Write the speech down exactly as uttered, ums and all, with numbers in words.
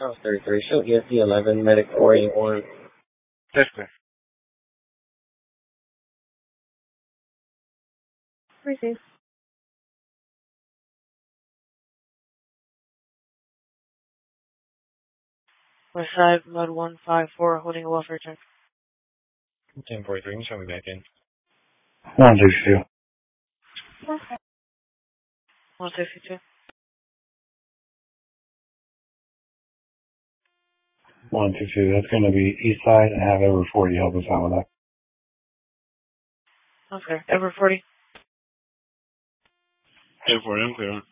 House thirty-three, show E S D eleven, medic four eighty-one. That's clear. Receive. West side, Mud one five four, holding a welfare check. ten forty-three, can you show me back in? one sixty-two. one sixty-two. one sixty-two, that's going to be east side, and have over forty help us out with that. Okay, over forty. ten forty, I'm clear.